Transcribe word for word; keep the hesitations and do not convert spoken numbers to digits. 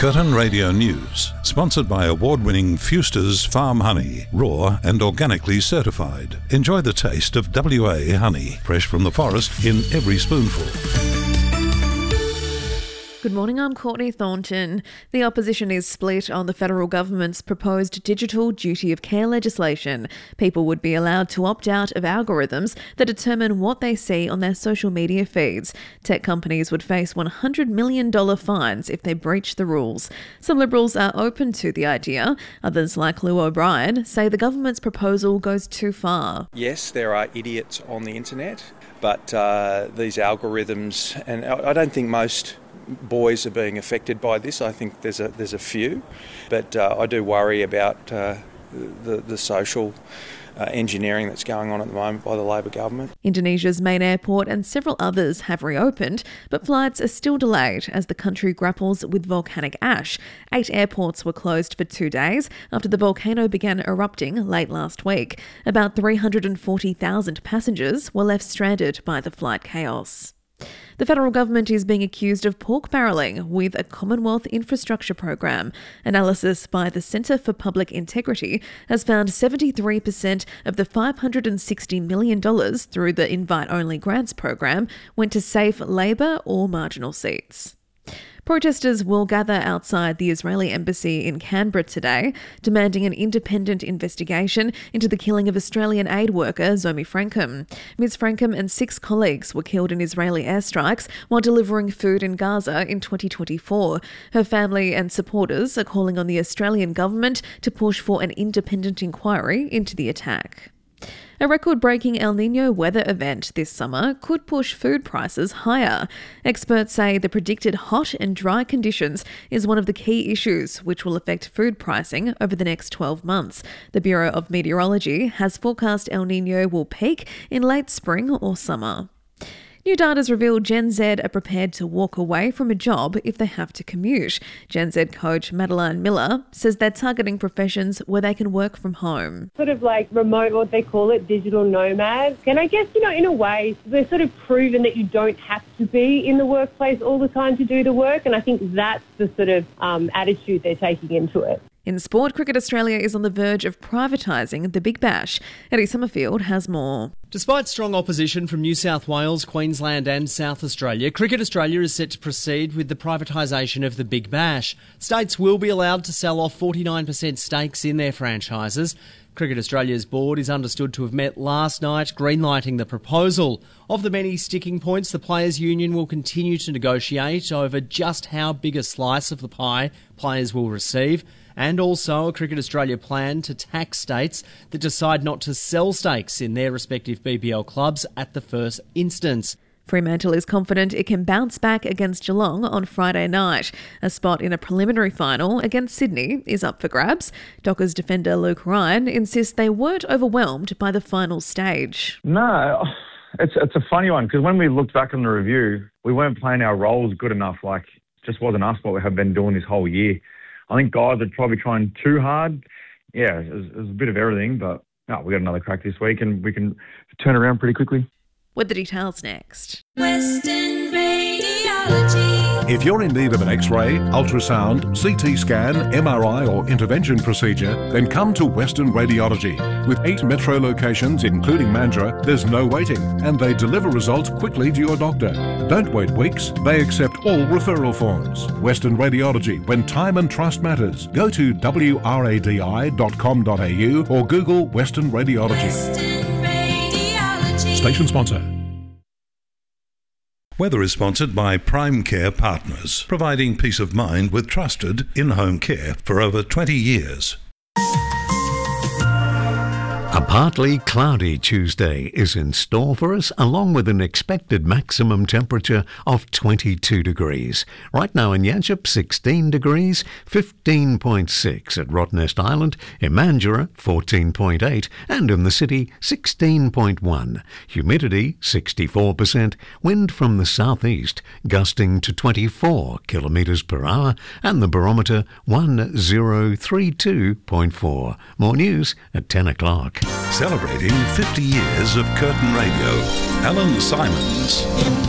Curtin Radio News, sponsored by award-winning Fewster's Farm Honey, raw and organically certified. Enjoy the taste of W A honey, fresh from the forest in every spoonful. Good morning, I'm Courtney Thornton. The opposition is split on the federal government's proposed digital duty of care legislation. People would be allowed to opt out of algorithms that determine what they see on their social media feeds. Tech companies would face one hundred million dollars fines if they breach the rules. Some Liberals are open to the idea. Others, like Lou O'Brien, say the government's proposal goes too far. Yes, there are idiots on the internet, but uh, these algorithms, and I don't think most boys are being affected by this. I think there's a there's a few, but uh, I do worry about uh, the the social uh, engineering that's going on at the moment by the Labor government. Indonesia's main airport and several others have reopened, but flights are still delayed as the country grapples with volcanic ash. Eight airports were closed for two days after the volcano began erupting late last week. About three hundred forty thousand passengers were left stranded by the flight chaos. The federal government is being accused of pork barrelling with a Commonwealth infrastructure program. Analysis by the Centre for Public Integrity has found seventy-three percent of the five hundred sixty million dollars through the invite-only grants program went to safe Labor or marginal seats. Protesters will gather outside the Israeli embassy in Canberra today, demanding an independent investigation into the killing of Australian aid worker Zomi Frankham. Miz Frankham and six colleagues were killed in Israeli airstrikes while delivering food in Gaza in twenty twenty-four. Her family and supporters are calling on the Australian government to push for an independent inquiry into the attack. A record-breaking El Niño weather event this summer could push food prices higher. Experts say the predicted hot and dry conditions is one of the key issues which will affect food pricing over the next twelve months. The Bureau of Meteorology has forecast El Niño will peak in late spring or summer. New data's revealed Gen Z are prepared to walk away from a job if they have to commute. Gen Z coach Madeline Miller says they're targeting professions where they can work from home. Sort of like remote, what they call it, digital nomads. And I guess, you know, in a way, they're sort of proven that you don't have to be in the workplace all the time to do the work. And I think that's the sort of um, attitude they're taking into it. In sport, Cricket Australia is on the verge of privatising the Big Bash. Eddie Summerfield has more. Despite strong opposition from New South Wales, Queensland and South Australia, Cricket Australia is set to proceed with the privatisation of the Big Bash. States will be allowed to sell off forty-nine percent stakes in their franchises. Cricket Australia's board is understood to have met last night, greenlighting the proposal. Of the many sticking points, the Players' Union will continue to negotiate over just how big a slice of the pie players will receive, and also a Cricket Australia plan to tax states that decide not to sell stakes in their respective B B L clubs at the first instance. Fremantle is confident it can bounce back against Geelong on Friday night. A spot in a preliminary final against Sydney is up for grabs. Dockers defender Luke Ryan insists they weren't overwhelmed by the final stage. No, it's it's a funny one because when we looked back on the review, we weren't playing our roles good enough. Like, it just wasn't us what we have been doing this whole year. I think guys are probably trying too hard. Yeah, it was, it was a bit of everything, but no, we got another crack this week and we can turn around pretty quickly. With the details next. Western Radiology. If you're in need of an X-ray, ultrasound, C T scan, M R I or intervention procedure, then come to Western Radiology. With eight metro locations, including Mandurah, there's no waiting, and they deliver results quickly to your doctor. Don't wait weeks. They accept all referral forms. Western Radiology, when time and trust matters. Go to w r a d i dot com dot a u or Google Western Radiology. Western Radiology. Station sponsor. Weather is sponsored by Prime Care Partners, providing peace of mind with trusted in-home care for over twenty years. A partly cloudy Tuesday is in store for us, along with an expected maximum temperature of twenty-two degrees. Right now in Yanchep, sixteen degrees, fifteen point six at Rottnest Island, in Mandurah, fourteen point eight, and in the city, sixteen point one. Humidity, sixty-four percent, wind from the southeast, gusting to twenty-four kilometres per hour, and the barometer, one thousand thirty-two point four. More news at ten o'clock. Celebrating fifty years of Curtin Radio, Alan Simons.